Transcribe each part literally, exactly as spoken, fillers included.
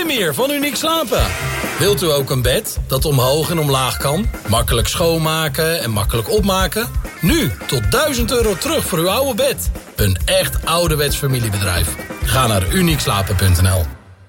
meer van Uniek Slapen. Wilt u ook een bed dat omhoog en omlaag kan? Makkelijk schoonmaken en makkelijk opmaken? Nu tot duizend euro terug voor uw oude bed. Een echt ouderwets familiebedrijf. Ga naar uniek slapen punt n l.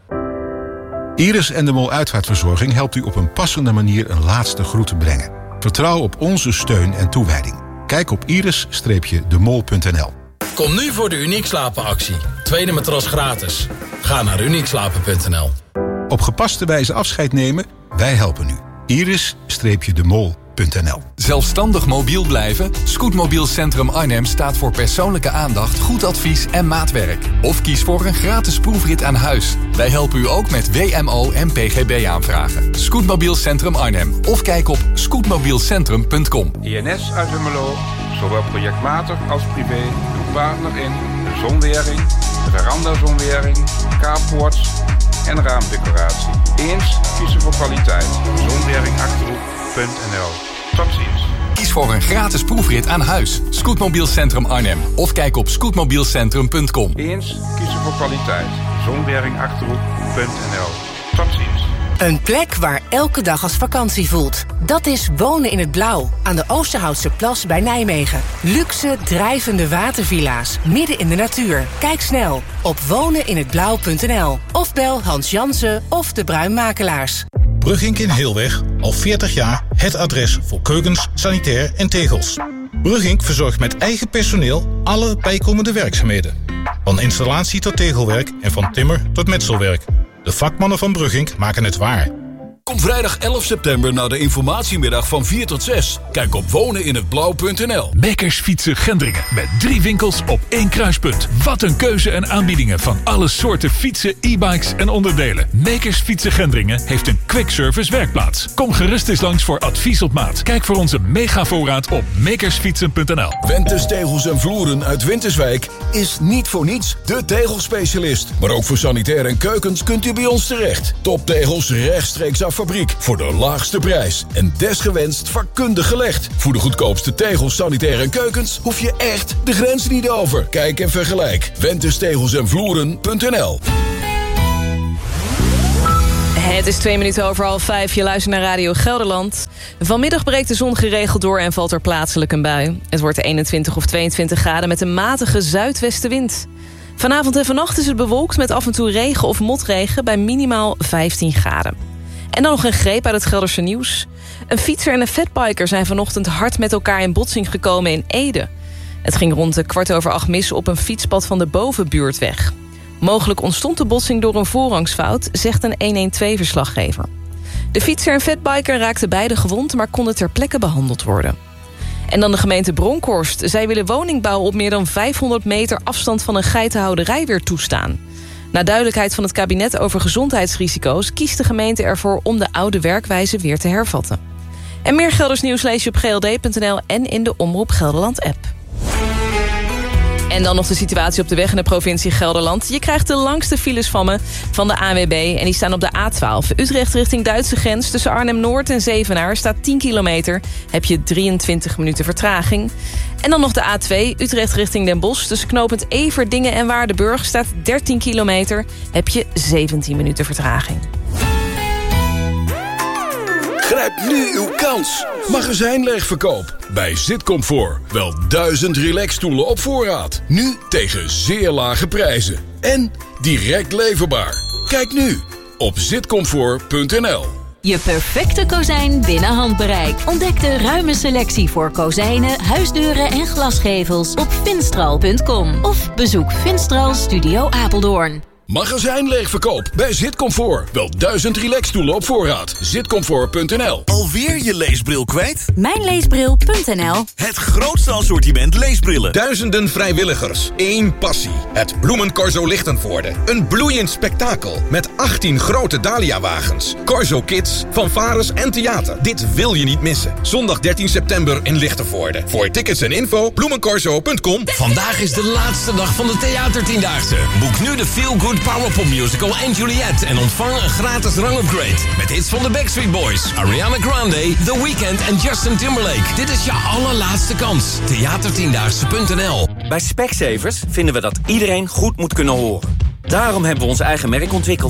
Iris en de Mol Uitvaartverzorging helpt u op een passende manier een laatste groet te brengen. Vertrouw op onze steun en toewijding. Kijk op iris streepje de mol punt n l. Kom nu voor de Uniek Slapen actie. Tweede matras gratis. Ga naar uniek slapen punt n l. Op gepaste wijze afscheid nemen? Wij helpen u. iris streepje de mol punt n l. Zelfstandig mobiel blijven? Scootmobiel Centrum Arnhem staat voor persoonlijke aandacht, goed advies en maatwerk. Of kies voor een gratis proefrit aan huis. Wij helpen u ook met W M O en P G B-aanvragen. Scootmobiel Centrum Arnhem. Of kijk op scootmobielcentrum punt com. I N S uit Hummelo, zowel projectmatig als privé, uw partner in de zonwering, veranda-zonwering, carports en raamdecoratie. Eens kiezen voor kwaliteit. Zonwering Achterhoek punt n l. Tot ziens. Kies voor een gratis proefrit aan huis. Scootmobiel Centrum Arnhem. Of kijk op scootmobielcentrum punt com. Eens kiezen voor kwaliteit. Zonwering Achterhoek punt n l. Tot ziens. Een plek waar elke dag als vakantie voelt. Dat is Wonen in het Blauw, aan de Oosterhoutse Plas bij Nijmegen. Luxe, drijvende watervilla's, midden in de natuur. Kijk snel op wonen in het blauw punt n l. Of bel Hans Jansen of de Bruinmakelaars. Brugink in Heelweg, al veertig jaar het adres voor keukens, sanitair en tegels. Brugink verzorgt met eigen personeel alle bijkomende werkzaamheden. Van installatie tot tegelwerk en van timmer tot metselwerk. De vakmannen van Brugink maken het waar. Kom vrijdag elf september naar de informatiemiddag van vier tot zes. Kijk op wonen in het blauw punt n l. Mekkers Fietsen Gendringen. Met drie winkels op één kruispunt. Wat een keuze en aanbiedingen van alle soorten fietsen, e-bikes en onderdelen. Mekkers Fietsen Gendringen heeft een quick service werkplaats. Kom gerust eens langs voor advies op maat. Kijk voor onze megavoorraad op mekersfietsen punt n l. Wentes Tegels en Vloeren uit Winterswijk is niet voor niets de tegelspecialist. Maar ook voor sanitair en keukens kunt u bij ons terecht. Toptegels rechtstreeks af fabriek voor de laagste prijs. En desgewenst vakkundig gelegd. Voor de goedkoopste tegels, sanitair en keukens hoef je echt de grens niet over. Kijk en vergelijk. Wentes Tegels en Vloeren punt n l. Het is twee minuten over half vijf. Je luistert naar Radio Gelderland. Vanmiddag breekt de zon geregeld door en valt er plaatselijk een bui. Het wordt eenentwintig of tweeëntwintig graden met een matige zuidwestenwind. Vanavond en vannacht is het bewolkt met af en toe regen of motregen bij minimaal vijftien graden. En dan nog een greep uit het Gelderse nieuws. Een fietser en een fatbiker zijn vanochtend hard met elkaar in botsing gekomen in Ede. Het ging rond de kwart over acht mis op een fietspad van de Bovenbuurtweg. Mogelijk ontstond de botsing door een voorrangsfout, zegt een honderdtwaalf-verslaggever. De fietser en fatbiker raakten beide gewond, maar konden ter plekke behandeld worden. En dan de gemeente Bronkhorst. Zij willen woningbouw op meer dan vijfhonderd meter afstand van een geitenhouderij weer toestaan. Na duidelijkheid van het kabinet over gezondheidsrisico's kiest de gemeente ervoor om de oude werkwijze weer te hervatten. En meer Gelders nieuws lees je op g l d punt n l en in de Omroep Gelderland-app. En dan nog de situatie op de weg in de provincie Gelderland. Je krijgt de langste files van me van de A W B en die staan op de A twaalf. Utrecht richting Duitse grens tussen Arnhem-Noord en Zevenaar staat tien kilometer. Heb je drieëntwintig minuten vertraging. En dan nog de A twee, Utrecht richting Den Bosch. Tussen knooppunt Everdingen en Waardenburg staat dertien kilometer. Heb je zeventien minuten vertraging. Grijp nu uw kans. Magazijnleegverkoop. Bij Zitcomfort. Wel duizend relaxstoelen op voorraad. Nu tegen zeer lage prijzen. En direct leverbaar. Kijk nu op zitcomfort punt n l. Je perfecte kozijn binnen handbereik. Ontdek de ruime selectie voor kozijnen, huisdeuren en glasgevels op finstral punt com. Of bezoek Finstral Studio Apeldoorn. Magazijnleegverkoop bij Zitcomfort. Wel duizend relaxstoelen op voorraad. zitcomfort punt n l. Alweer je leesbril kwijt? Mijnleesbril punt n l. Het grootste assortiment leesbrillen. Duizenden vrijwilligers. Één passie. Het Bloemencorso Lichtenvoorde. Een bloeiend spektakel met achttien grote Dahlia-wagens. Corso Kids, fanfares en theater. Dit wil je niet missen. Zondag dertien september in Lichtenvoorde. Voor tickets en info bloemencorso punt com. Vandaag is de laatste dag van de Theatertiendaagse. Boek nu de Feel Good Powerpop Musical en Juliet en ontvang een gratis rangupgrade. Met hits van de Backstreet Boys, Ariana Grande, The Weeknd en Justin Timberlake. Dit is je allerlaatste kans. theatertiendaagse punt n l. Bij Specsavers vinden we dat iedereen goed moet kunnen horen. Daarom hebben we ons eigen merk ontwikkeld.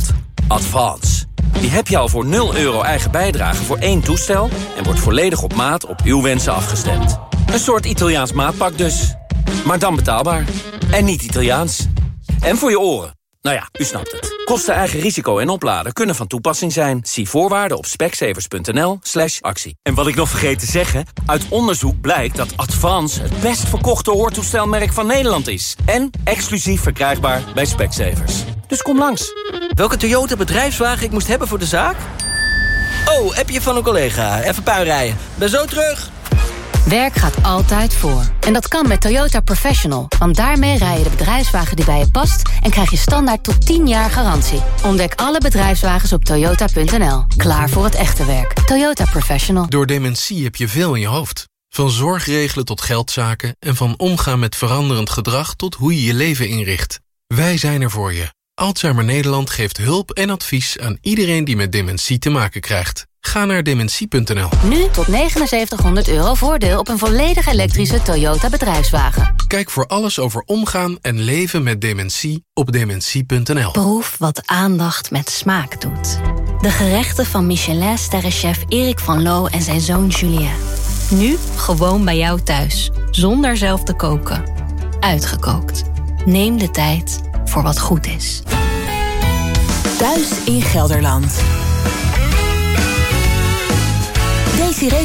Advance. Die heb je al voor nul euro eigen bijdrage voor één toestel... en wordt volledig op maat op uw wensen afgestemd. Een soort Italiaans maatpak dus. Maar dan betaalbaar. En niet Italiaans. En voor je oren. Nou ja, u snapt het. Kosten, eigen risico en opladen kunnen van toepassing zijn. Zie voorwaarden op specsavers.nl slash actie. En wat ik nog vergeet te zeggen... uit onderzoek blijkt dat Advance het best verkochte hoortoestelmerk van Nederland is. En exclusief verkrijgbaar bij Specsavers. Dus kom langs. Welke Toyota bedrijfswagen ik moest hebben voor de zaak? Oh, appje van een collega. Even puinrijden. Ben zo terug. Werk gaat altijd voor. En dat kan met Toyota Professional. Want daarmee rij je de bedrijfswagen die bij je past... en krijg je standaard tot tien jaar garantie. Ontdek alle bedrijfswagens op toyota punt n l. Klaar voor het echte werk. Toyota Professional. Door dementie heb je veel in je hoofd. Van zorgregelen tot geldzaken... en van omgaan met veranderend gedrag tot hoe je je leven inricht. Wij zijn er voor je. Alzheimer Nederland geeft hulp en advies aan iedereen die met dementie te maken krijgt. Ga naar dementie punt n l. Nu tot negenenzeventighonderd euro voordeel op een volledig elektrische Toyota bedrijfswagen. Kijk voor alles over omgaan en leven met dementie op dementie punt n l. Proef wat aandacht met smaak doet. De gerechten van Michelin-sterrenchef Erik van Loo en zijn zoon Julien. Nu gewoon bij jou thuis, zonder zelf te koken. Uitgekookt. Neem de tijd voor wat goed is. Thuis in Gelderland.